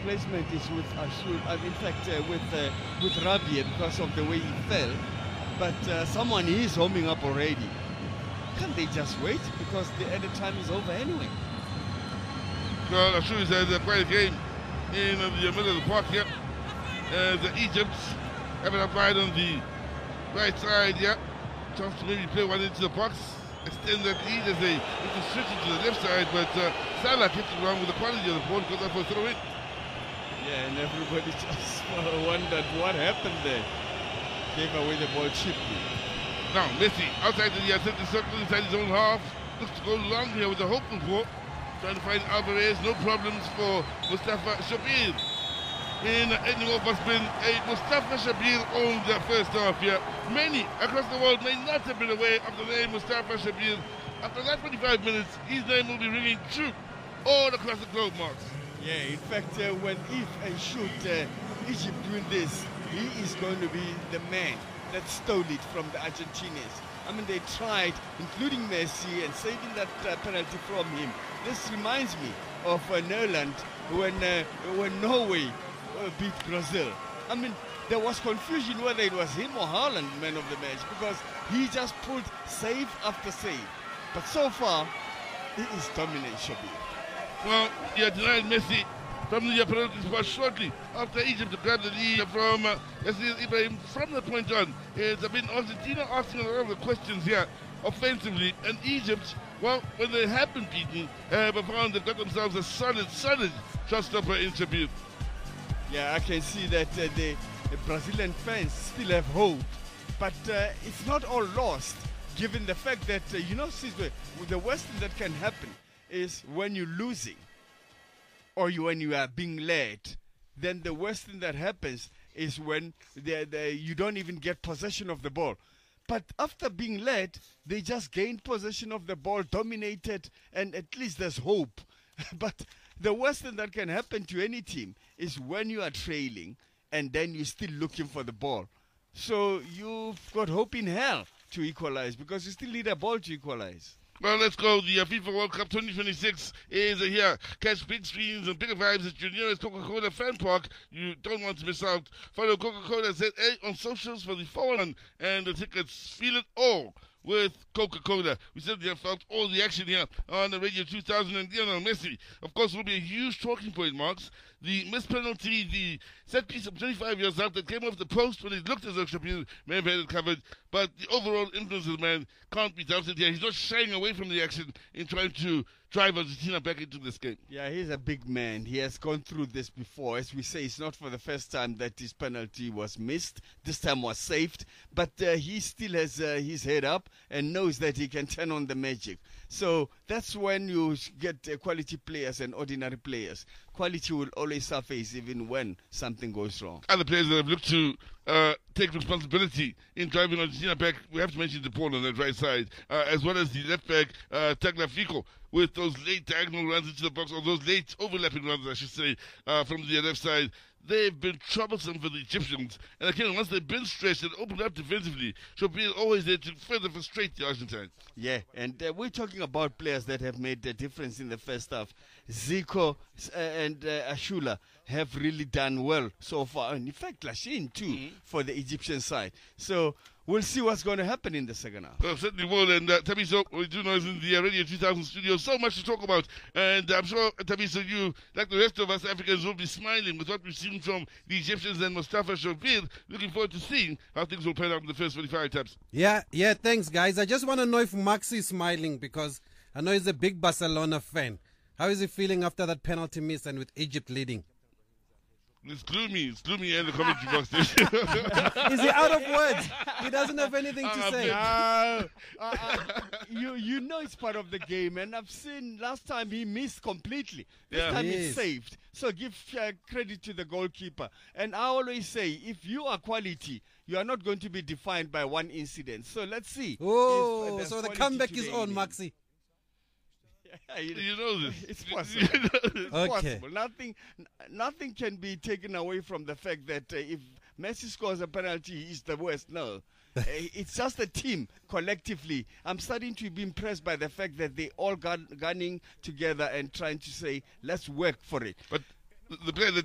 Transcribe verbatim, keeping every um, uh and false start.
replacement is with Ashul. Uh, in fact, uh, with uh, with Rabia because of the way he fell. But uh, someone is homing up already. Can't they just wait because the added time is over anyway? Well, Ashul says uh, quite a game in uh, the middle of the park here. Uh, the Egypt having applied on the right side here. Chance to maybe play one into the box. Extend that lead as they switch it to the left side, but uh, Salah kept it wrong with the quality of the ball because that was throw in. Yeah, and everybody just wondered what happened there. Gave away the ball cheaply. Now Messi outside the uh, center circle inside his own half. Looks to go long here with a hopeful ball. Trying to find Alvarez, no problems for Mustafa Shabir. In any of us been a Mustafa Shabir owned the first half here. Many across the world may not have been aware of the name Mustafa Shabir. After that twenty-five minutes, his name will be ringing true all across the globe, Marks. Yeah, in fact, uh, when if and should uh, Egypt win this, he is going to be the man that stole it from the Argentinians. I mean, they tried, including Messi, and saving that uh, penalty from him. This reminds me of uh, Netherlands when, uh, when Norway uh, beat Brazil. I mean, there was confusion whether it was him or Haaland man of the match because he just pulled save after save. But so far, he is dominating Shabir. Well, he had denied Messi from the penalty spot shortly after Egypt to grab the lead from uh, Yasir Ibrahim. From that point on, it's been Argentina asking a lot of the questions here offensively, and Egypt, well, when they have been beaten, uh, but found they've got themselves a solid, solid shot stopper in Shabir. Yeah, I can see that uh, the, the Brazilian fans still have hope, but uh, it's not all lost, given the fact that, uh, you know, Sizwe, the worst thing that can happen is when you're losing or you, when you are being led, then the worst thing that happens is when they, they, you don't even get possession of the ball. But after being led, they just gained possession of the ball, dominated, and at least there's hope. But the worst thing that can happen to any team is when you are trailing and then you're still looking for the ball. So you've got hope in hell to equalize because you still need a ball to equalize. Well, let's go. The uh, FIFA World Cup twenty twenty-six is uh, here. Catch big screens and bigger vibes at your nearest Coca-Cola fan park. You don't want to miss out. Follow Coca-Cola Z A on socials for the follow-on and the tickets. Feel it all with Coca-Cola. We certainly have felt all the action here on the Radio two thousand and Lionel Messi. Of course, will be a huge talking point, Marks. The missed penalty, the set piece of twenty-five years out that came off the post when it looked as though Shabir may have had it covered. But the overall influence of the man can't be doubted here. He's not shying away from the action in trying to drive Argentina back into this game. Yeah, he's a big man. He has gone through this before. As we say, it's not for the first time that his penalty was missed. This time was saved. But uh, he still has uh, his head up and knows that he can turn on the magic. So that's when you get uh, quality players and ordinary players. Quality will always surface even when something goes wrong. Other players that have looked to uh, take responsibility in driving Argentina back, we have to mention De Paul on that right side, uh, as well as the left back, uh, Tagliafico, with those late diagonal runs into the box, or those late overlapping runs, I should say, uh, from the left side. They've been troublesome for the Egyptians. And again, once they've been stretched and opened up defensively, Shabir always there to further frustrate the Argentines. Yeah, and uh, we're talking about players that have made a difference in the first half. Zico uh, and uh, Ashula have really done well so far. And in fact, Lashin too, mm-hmm. for the Egyptian side. So we'll see what's going to happen in the second half. Well, certainly will. And uh, Tabiso, we do know is in the uh, Radio two thousand studio. So much to talk about. And I'm sure, Tabiso, you, like the rest of us Africans, will be smiling with what we've seen from the Egyptians and Mustafa Shabir. Looking forward to seeing how things will pan out in the first twenty-five taps. Yeah, yeah, thanks, guys. I just want to know if Maxi is smiling because I know he's a big Barcelona fan. How is he feeling after that penalty miss and with Egypt leading? It's gloomy. It's gloomy in the commentary box. Is he out of words? He doesn't have anything to uh, say. Uh, uh, uh, you you know it's part of the game, and I've seen last time he missed completely. This Yeah. time Yes. it's saved. So give uh, credit to the goalkeeper. And I always say, if you are quality, you are not going to be defined by one incident. So let's see. Oh, if, uh, there's so the quality comeback to is the on, evening. Maxi. you, You know this. It's possible. You know this. It's Okay. possible. Nothing, n- nothing can be taken away from the fact that uh, if Messi scores a penalty, he's the worst. No, Uh, it's just a team collectively. I'm starting to be impressed by the fact that they all gun- gunning together and trying to say, let's work for it. But the the player that